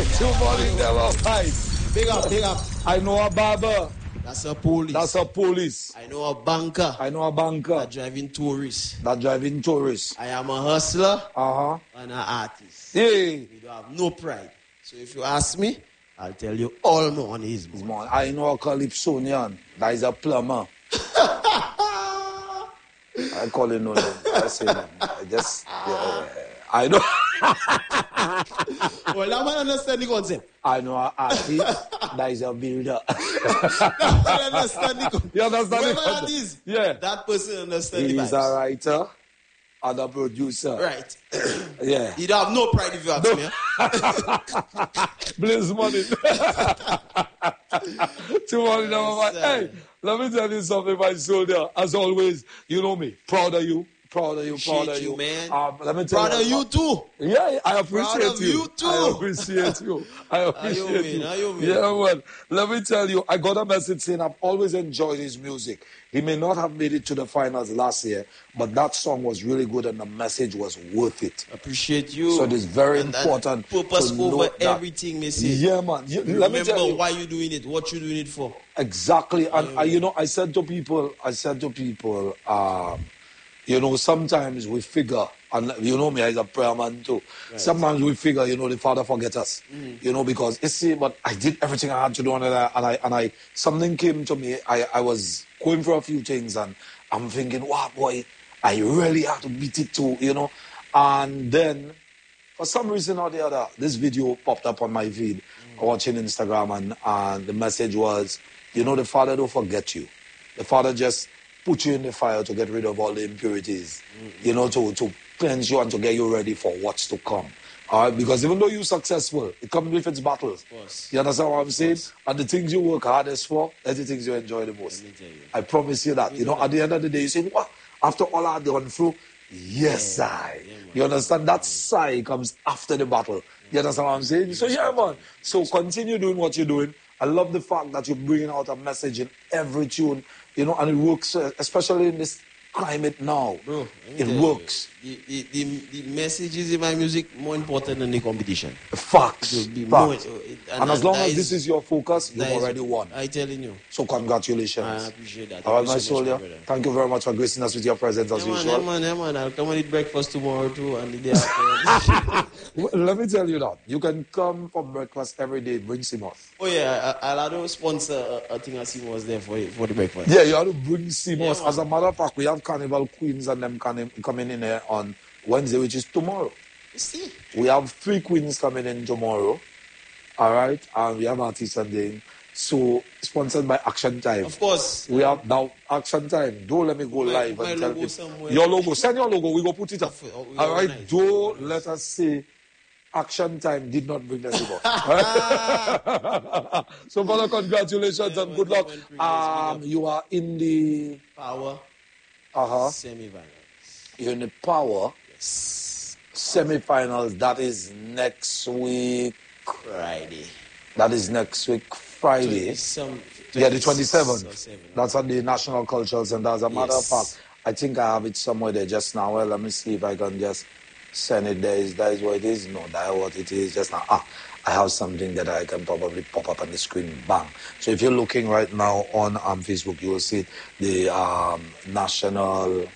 Too money never fight. Big up, big up. I know a barber. That's a police. That's a police. I know a banker. I know a banker. That driving tourists. That driving tourists. I am a hustler. Uh-huh. And an artist. Hey. We don't have no pride. So if you ask me, I'll tell you all money is money. I know a Calypsonian. That is a plumber. I call it no name. I say no. I just, I know. Well, that man understand the concept. I know an artist. That is a builder. I understand the concept. You understand Whoever the that concept? is, Yeah. that person understands the He's a vibes. writer and a producer. Right. Yeah. You don't have no pride if you ask me. Huh? Blaze money. Too money never mind. Hey, let me tell you something, my soldier. As always, you know me. Proud of you. Proud of you. Proud of you, man. Let me tell Proud of you too. Yeah, I appreciate Proud of you too. I appreciate you. I appreciate you. Man? Yeah, well, let me tell you, I got a message saying I've always enjoyed his music. He may not have made it to the finals last year, but that song was really good and the message was worth it. Appreciate you. So it is very important. Purpose to over note that. everything, Missy. Yeah, man. Let me tell you. Remember why you're doing it, what you're doing it for. Exactly. And I said to people, sometimes we figure, and you know me as a prayer man too. Right. Sometimes we figure, the Father forget us, because you see, but I did everything I had to do, and I something came to me. I was going for a few things, and I'm thinking, wow, boy, I really have to beat it too, And then, for some reason or the other, this video popped up on my feed, watching Instagram, and the message was, the Father don't forget you. The Father just put you in the fire to get rid of all the impurities, to cleanse you and to get you ready for what's to come. All right? Because even though you're successful, it comes with its battles. You understand what I'm saying? And the things you work hardest for, that's the things you enjoy the most. I promise you that. At the end of the day, you say, what? After all I've gone through, yes, you understand? That sigh comes after the battle. You understand what I'm saying? So, yeah, man. So continue doing what you're doing. I love the fact that you're bringing out a message in every tune, and it works, especially in this climate now. Bro, it works. The messages in my music more important than the competition. Facts. Facts. And as long as this is your focus, you've already won. I'm telling you. So congratulations. I appreciate that. All right, my soldier. Thank you very much for gracing us with your presence as usual. Man. I'll come and eat breakfast tomorrow too and the day after. Well, let me tell you that. You can come for breakfast every day. Bring CMOS. Oh, yeah. I'll have to sponsor a thing of CMOS there for the breakfast. Yeah, you have to bring CMOS. As a matter of fact, we have Carnival Queens and them coming in here on Wednesday, which is tomorrow. You see? We have 3 queens coming in tomorrow. All right? And we have artists and things. So, sponsored by Action Time. Of course. We have now Action Time. Don't let me go live and tell people. Somewhere. Your logo. Send your logo. We go put it up. All right? Nice. Don't let us say Action Time did not bring the logo. So, brother, congratulations and good luck. You are in the Power semi-finals. You're in the Power semi-finals. That is next week. Friday. That is next week, Friday. The 27th. That's at the National Cultural Center. As a matter of fact, I think I have it somewhere there just now. Well, let me see if I can just send it there. That is what it is? No, that is what it is just now. I have something that I can probably pop up on the screen. Bang. So if you're looking right now on Facebook, you will see the National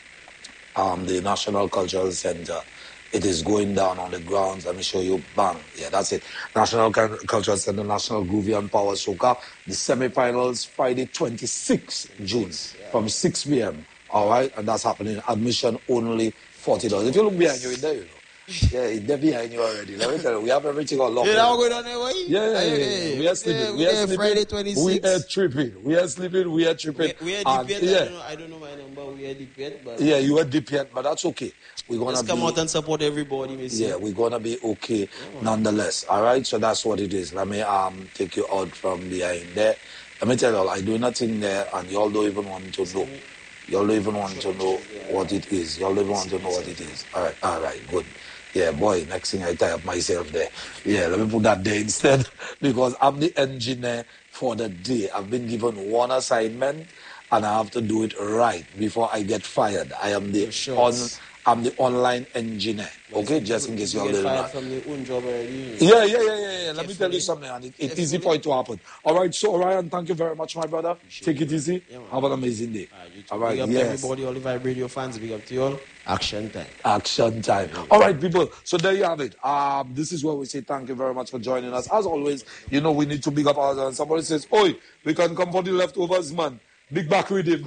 Cultural Center. It is going down on the grounds. Let me show you. Bang. Yeah, that's it. National Cultural Center, National Groovy and Power Soca. The semi-finals, Friday, 26th June, from 6 p.m. All right? And that's happening. Admission only $40. If you look behind you, it's there, Yeah, they're behind you already. Let me tell you, we have everything on lock. You know going on there, boy? Yeah. We are sleeping. We are sleeping. Friday 26. We are tripping. We are sleeping. We are tripping. We are deep yet. I don't know my number. We are deep yet. But yeah, you are deep yet, but that's okay. We're gonna just come out and support everybody, Missy. Yeah, we're gonna be okay nonetheless. All right, so that's what it is. Let me take you out from behind there. Let me tell you, I do nothing there, and y'all don't even want to know. Y'all don't even want to know what it is. Y'all don't even want to know what it is. All right, good. Yeah, boy, next thing I tie up myself there. Yeah, let me put that there instead because I'm the engineer for the day. I've been given one assignment and I have to do it right before I get fired. I am the online engineer. Okay, just in case you're fired from the own job already. Yeah. let me tell you something, and it's easy for it to happen. All right, so Orion, thank you very much, my brother. Take it easy. Yeah, have an amazing day. All right, big up everybody, all the Vibe Radio fans, big up to you all. Action time. Action time. All right, people. So there you have it. This is where we say thank you very much for joining us. As always, you know, we need to big up ours. And somebody says, oi, we can come for the leftovers, man. Big back with him.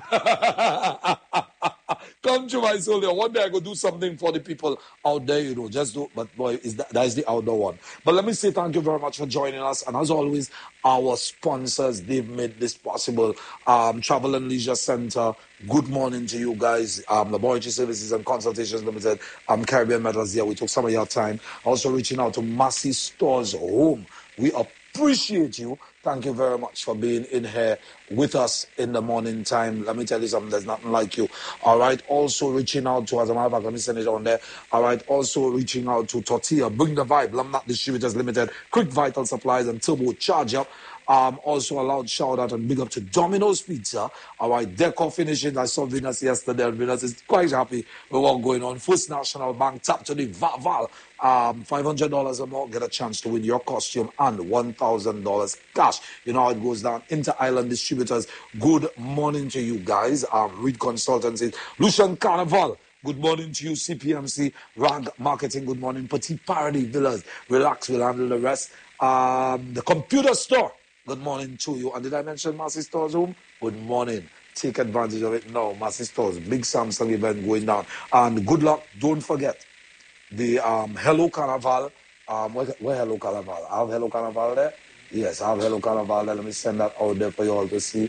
Come to my soldier. One day I go do something for the people out there, you know. Just do, but boy, that is the outdoor one. But let me say thank you very much for joining us. And as always, our sponsors, they've made this possible. Travel and Leisure Center. Good morning to you guys. Laboratory Services and Consultations Limited. Caribbean Metals here. We took some of your time. Also reaching out to Massey Stores Home. We appreciate you. Thank you very much for being in here with us in the morning time. Let me tell you something, there's nothing like you. All right, also reaching out to, as a matter of fact, let me send it on there. All right, also reaching out to Tortilla, Bring the Vibe, Lamnat Distributors Limited, Quick Vital Supplies, and Turbo Charge Up. Also a loud shout out and big up to Domino's Pizza. All right, Decor Finishing. I saw Venus yesterday, and Venus is quite happy with what going on. First National Bank, tap to the VAL. $500 or more, get a chance to win your costume and $1,000 cash. You know how it goes down. Inter-Island Distributors, good morning to you guys. Reed Consultancy, Lucian Carnival, good morning to you. CPMC, Rag Marketing, good morning. Petit Paradis Villas, relax, we'll handle the rest. The Computer Store, good morning to you. And did I mention Massey Stores Home? Good morning. Take advantage of it now. Massey Stores, big Samsung event going down. And good luck. Don't forget the Hello Carnival. Where Hello Carnival? I have Hello Carnival there? Yes, I have Hello Carnival there. Let me send that out there for you all to see.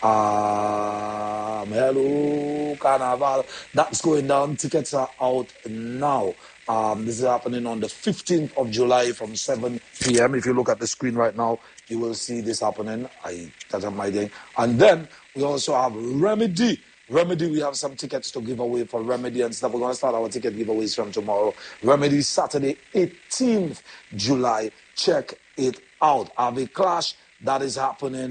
Hello Carnival. That's going down. Tickets are out now. This is happening on the 15th of July from 7 p.m. If you look at the screen right now, you will see this happening. That's my thing. And then we also have Remedy. Remedy, we have some tickets to give away for Remedy and stuff. We're going to start our ticket giveaways from tomorrow. Remedy, Saturday, 18th July. Check it out. Ave Clash, that is happening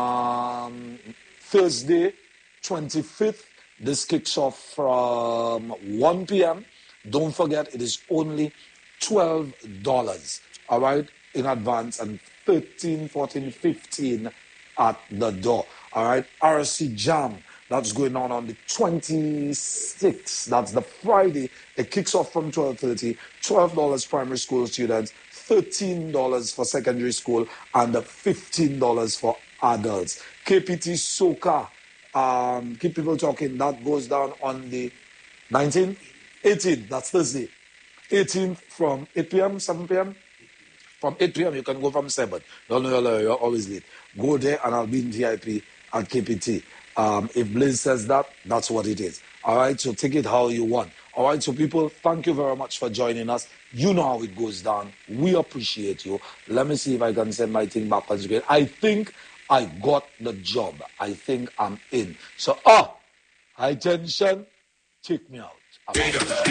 Thursday, 25th. This kicks off from 1 p.m. Don't forget, it is only $12, all right, in advance, and $13, $14, $15 at the door, all right. RC Jam, that's going on the 26th. That's the Friday. It kicks off from 12:30. $12 primary school students, $13 for secondary school, and $15 for adults. KPT Soca, keep people talking. That goes down on the 19th. 18th, that's Thursday. 18th from 8 p.m., 7 p.m. From 8 p.m., you can go from 7. Don't know, you're always late. Go there and I'll be in VIP at KPT. If Blaze says that, that's what it is. All right, so take it how you want. All right, so people, thank you very much for joining us. You know how it goes down. We appreciate you. Let me see if I can send my thing back on screen. I think I got the job. I think I'm in. So, high tension, take me out.